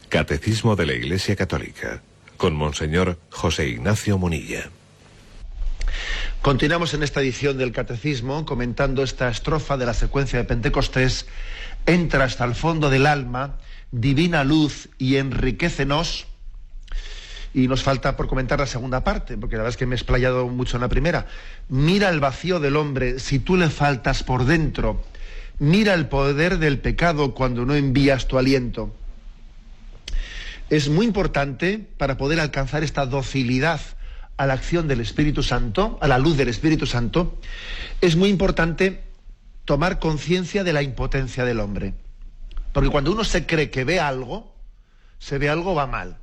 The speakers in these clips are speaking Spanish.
Catecismo de la Iglesia Católica, con Monseñor José Ignacio Munilla. Continuamos en esta edición del Catecismo comentando esta estrofa de la secuencia de Pentecostés: entra hasta el fondo del alma, divina luz, y enriquécenos. Y nos falta por comentar la segunda parte, porque la verdad es que me he explayado mucho en la primera. Mira el vacío del hombre si tú le faltas por dentro. Mira el poder del pecado cuando no envías tu aliento. Es muy importante, para poder alcanzar esta docilidad a la acción del Espíritu Santo, a la luz del Espíritu Santo, es muy importante tomar conciencia de la impotencia del hombre. Porque cuando uno se cree que ve algo, va mal.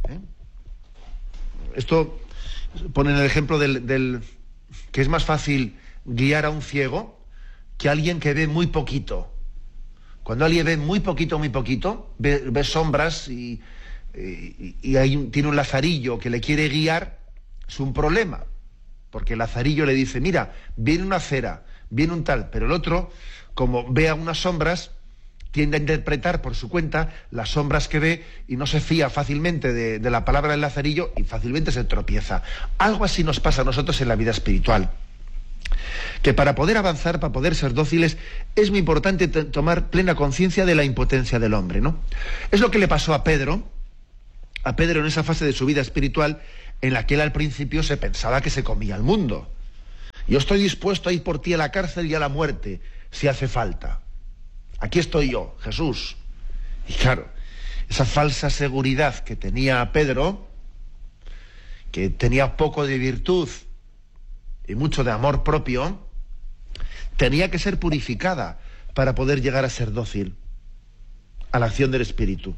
Esto pone el ejemplo del que es más fácil guiar a un ciego que a alguien que ve muy poquito. Cuando alguien ve muy poquito, ve sombras y tiene un lazarillo que le quiere guiar, es un problema, porque el lazarillo le dice: mira, viene una acera, viene un tal, pero el otro, como ve unas sombras, tiende a interpretar por su cuenta las sombras que ve y no se fía fácilmente de la palabra del lazarillo y fácilmente se tropieza. Algo así nos pasa a nosotros en la vida espiritual, que para poder avanzar, para poder ser dóciles, es muy importante tomar plena conciencia de la impotencia del hombre, ¿no? Es lo que le pasó a Pedro en esa fase de su vida espiritual en la que él al principio se pensaba que se comía el mundo. Yo estoy dispuesto a ir por ti a la cárcel y a la muerte, si hace falta. Aquí estoy yo, Jesús. Y claro, esa falsa seguridad que tenía Pedro, que tenía poco de virtud y mucho de amor propio, tenía que ser purificada para poder llegar a ser dócil a la acción del Espíritu.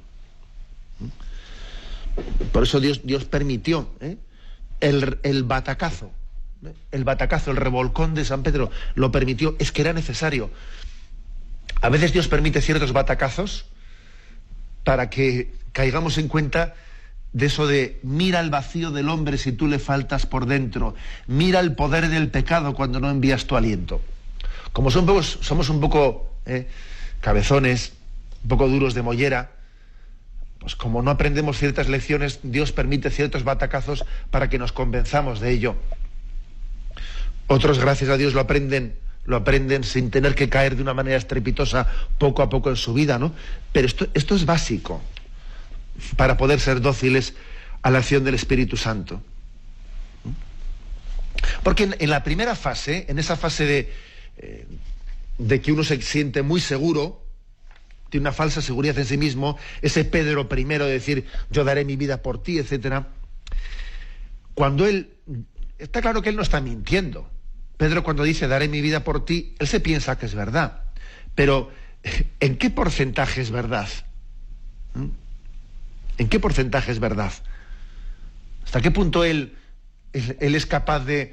Por eso Dios permitió el batacazo, el revolcón de San Pedro, lo permitió, es que era necesario. A veces Dios permite ciertos batacazos para que caigamos en cuenta de eso de: mira el vacío del hombre si tú le faltas por dentro, mira el poder del pecado cuando no envías tu aliento. Como somos un poco cabezones, un poco duros de mollera, pues como no aprendemos ciertas lecciones, Dios permite ciertos batacazos para que nos convenzamos de ello. Otros, gracias a Dios, lo aprenden sin tener que caer de una manera estrepitosa poco a poco en su vida, ¿no? Pero esto es básico para poder ser dóciles a la acción del Espíritu Santo. Porque en la primera fase, en esa fase de que uno se siente muy seguro, tiene una falsa seguridad en sí mismo, ese Pedro primero de decir: yo daré mi vida por ti, etcétera. Cuando está claro que él no está mintiendo. Pedro, cuando dice daré mi vida por ti, él se piensa que es verdad. Pero ¿en qué porcentaje es verdad? ¿En qué porcentaje es verdad? ¿Hasta qué punto él es capaz de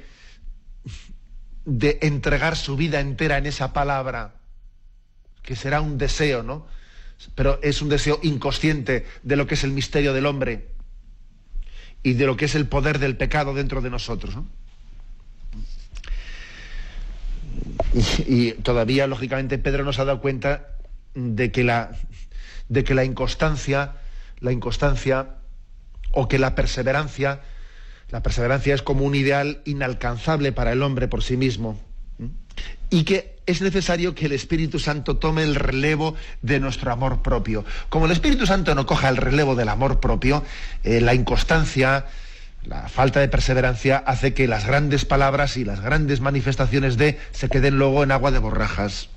entregar su vida entera en esa palabra, que será un deseo, ¿no? Pero es un deseo inconsciente de lo que es el misterio del hombre y de lo que es el poder del pecado dentro de nosotros, ¿no? Y todavía, lógicamente, Pedro nos ha dado cuenta de que la inconstancia o que la perseverancia es como un ideal inalcanzable para el hombre por sí mismo, y que es necesario que el Espíritu Santo tome el relevo de nuestro amor propio. Como el Espíritu Santo no coja el relevo del amor propio, la inconstancia, la falta de perseverancia hace que las grandes palabras y las grandes manifestaciones se queden luego en agua de borrajas.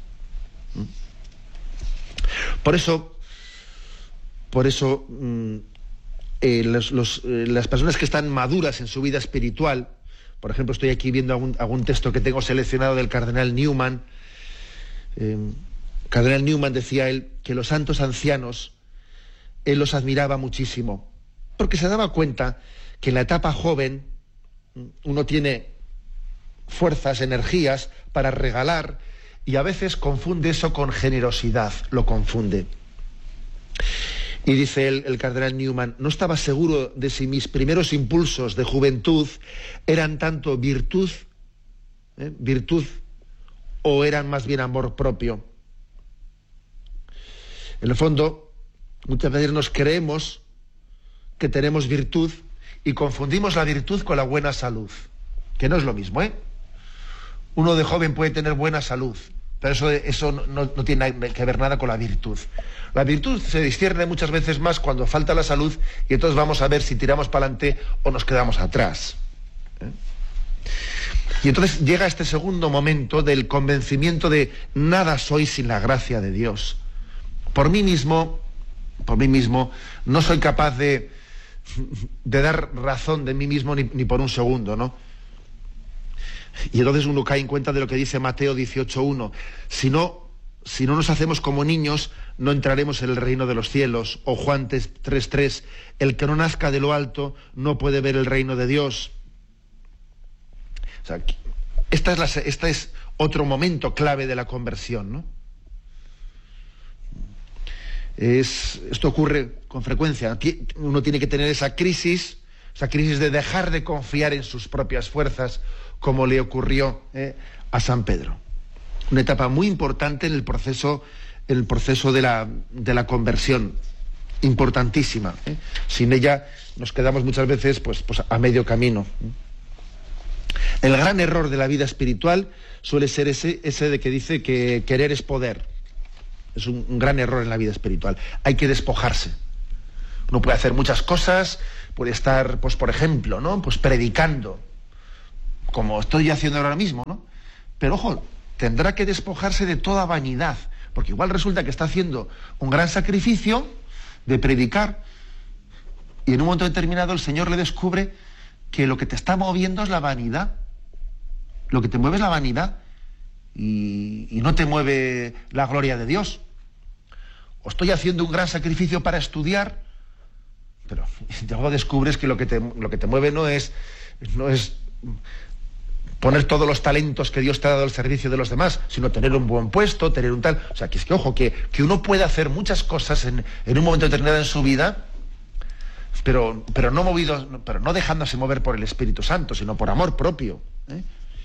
Por eso las personas que están maduras en su vida espiritual, por ejemplo, estoy aquí viendo algún texto que tengo seleccionado del cardenal Newman. Cardenal Newman decía él que los santos ancianos, él los admiraba muchísimo, porque se daba cuenta que en la etapa joven uno tiene fuerzas, energías para regalar, y a veces confunde eso con generosidad, lo confunde. Y dice el cardenal Newman: no estaba seguro de si mis primeros impulsos de juventud eran tanto virtud o eran más bien amor propio. En el fondo, Muchas veces nos creemos que tenemos virtud y confundimos la virtud con la buena salud, que no es lo mismo, ¿eh? Uno de joven puede tener buena salud, pero eso no tiene que ver nada con la virtud. La virtud se discierne muchas veces más cuando falta la salud, y entonces vamos a ver si tiramos para adelante o nos quedamos atrás, ¿eh? Y entonces llega este segundo momento del convencimiento de nada soy sin la gracia de Dios. Por mí mismo, no soy capaz de dar razón de mí mismo ni por un segundo, ¿no? Y entonces uno cae en cuenta de lo que dice Mateo 18:1. Si no nos hacemos como niños, no entraremos en el reino de los cielos. O Juan 3:3, el que no nazca de lo alto no puede ver el reino de Dios. O sea, esta es otro momento clave de la conversión, ¿no? Esto ocurre con frecuencia. Uno tiene que tener esa crisis de dejar de confiar en sus propias fuerzas, como le ocurrió a San Pedro. Una etapa muy importante en el proceso de la conversión, importantísima. Sin ella nos quedamos muchas veces pues a medio camino. El gran error de la vida espiritual suele ser ese de que dice que querer es poder. Es un gran error en la vida espiritual. Hay que despojarse. Uno puede hacer muchas cosas, puede estar, pues por ejemplo, ¿no? Pues predicando, como estoy haciendo ahora mismo, ¿no? Pero ojo, tendrá que despojarse de toda vanidad, porque igual resulta que está haciendo un gran sacrificio de predicar, y en un momento determinado el Señor le descubre que lo que te está moviendo es la vanidad. Lo que te mueve es la vanidad, y no te mueve la gloria de Dios. O estoy haciendo un gran sacrificio para estudiar, pero luego descubres que lo que te mueve no es poner todos los talentos que Dios te ha dado al servicio de los demás, sino tener un buen puesto, tener un tal... O sea, que ojo, que uno puede hacer muchas cosas en un momento determinado en su vida, pero no dejándose mover por el Espíritu Santo, sino por amor propio, ¿eh?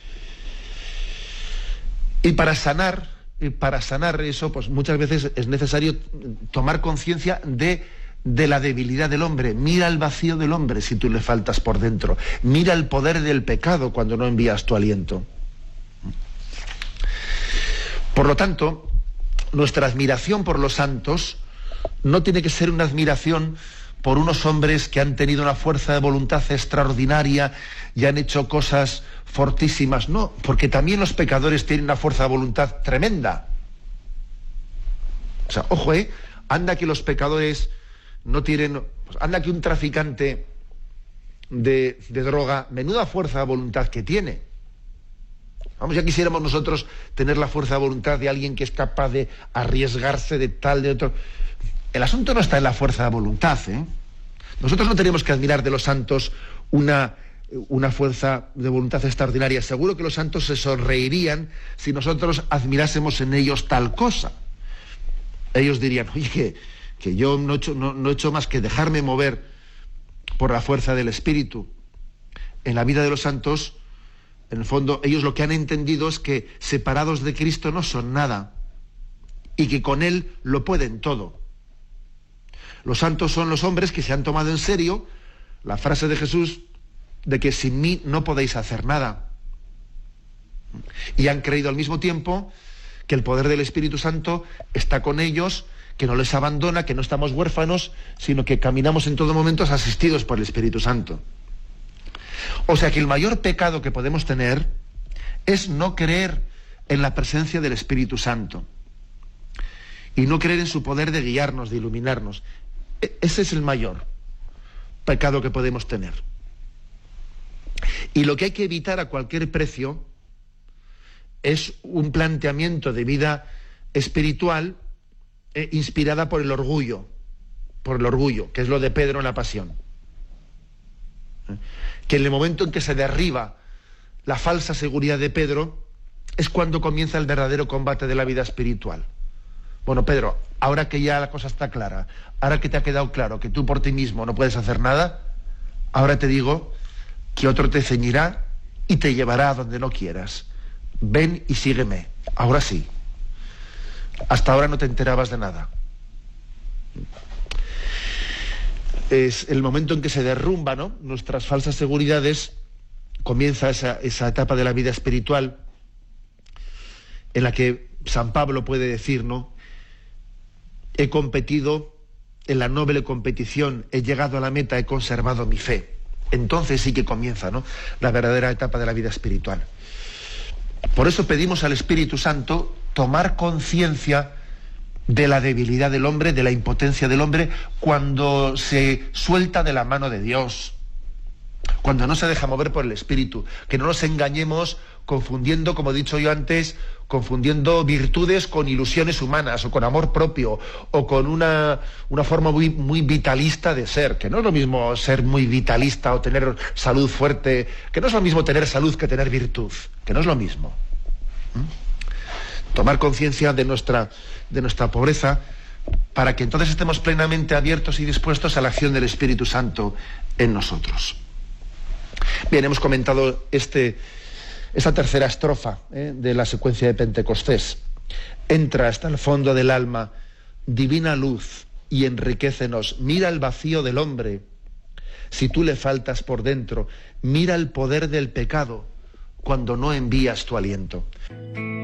Y para sanar eso, pues muchas veces es necesario tomar conciencia de la debilidad del hombre. Mira el vacío del hombre si tú le faltas por dentro. Mira el poder del pecado cuando no envías tu aliento. Por lo tanto, nuestra admiración por los santos no tiene que ser una admiración por unos hombres que han tenido una fuerza de voluntad extraordinaria y han hecho cosas fortísimas. No, porque también los pecadores tienen una fuerza de voluntad tremenda. O sea, ojo, anda que los pecadores no tienen... Anda que un traficante de droga, menuda fuerza de voluntad que tiene. Vamos, ya quisiéramos nosotros tener la fuerza de voluntad de alguien que es capaz de arriesgarse de tal, de otro... El asunto no está en la fuerza de voluntad, ¿eh? Nosotros no tenemos que admirar de los santos una fuerza de voluntad extraordinaria. Seguro que los santos se sonreirían si nosotros admirásemos en ellos tal cosa. Ellos dirían, oye, que yo no he hecho más que dejarme mover por la fuerza del Espíritu. En la vida de los santos, en el fondo, ellos lo que han entendido es que separados de Cristo no son nada y que con Él lo pueden todo. Los santos son los hombres que se han tomado en serio la frase de Jesús de que sin mí no podéis hacer nada. Y han creído al mismo tiempo que el poder del Espíritu Santo está con ellos, que no les abandona, que no estamos huérfanos, sino que caminamos en todo momento asistidos por el Espíritu Santo. O sea que el mayor pecado que podemos tener es no creer en la presencia del Espíritu Santo y no creer en su poder de guiarnos, de iluminarnos. Ese es el mayor pecado que podemos tener. Y lo que hay que evitar a cualquier precio es un planteamiento de vida espiritual inspirada por el orgullo, que es lo de Pedro en la pasión. Que en el momento en que se derriba la falsa seguridad de Pedro es cuando comienza el verdadero combate de la vida espiritual. Bueno, Pedro, ahora que ya la cosa está clara, ahora que te ha quedado claro que tú por ti mismo no puedes hacer nada, ahora te digo que otro te ceñirá y te llevará a donde no quieras. Ven y sígueme. Ahora sí. Hasta ahora no te enterabas de nada. es el momento en que se derrumba, ¿no?, nuestras falsas seguridades, comienza esa etapa de la vida espiritual en la que San Pablo puede decir, ¿no?, he competido en la noble competición, he llegado a la meta, he conservado mi fe. Entonces sí que comienza, ¿no?, la verdadera etapa de la vida espiritual. Por eso pedimos al Espíritu Santo tomar conciencia de la debilidad del hombre, de la impotencia del hombre, cuando se suelta de la mano de Dios, cuando no se deja mover por el Espíritu, que no nos engañemos confundiendo, como he dicho yo antes, confundiendo virtudes con ilusiones humanas, o con amor propio, o con una forma muy vitalista de ser, que no es lo mismo ser muy vitalista o tener salud fuerte, que no es lo mismo tener salud que tener virtud, que no es lo mismo. Tomar conciencia de nuestra pobreza, para que entonces estemos plenamente abiertos y dispuestos a la acción del Espíritu Santo en nosotros. Bien, hemos comentado esa tercera estrofa de la secuencia de Pentecostés. Entra hasta el fondo del alma, divina luz, y enriquécenos. Mira el vacío del hombre. Si tú le faltas por dentro, mira el poder del pecado cuando no envías tu aliento.